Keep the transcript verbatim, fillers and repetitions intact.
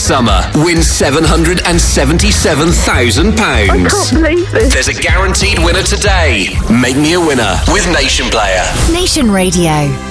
summer. Win seven hundred seventy-seven thousand pounds. I can't believe this. There's a guaranteed winner today. Make me a winner with Nation Player. Nation Radio.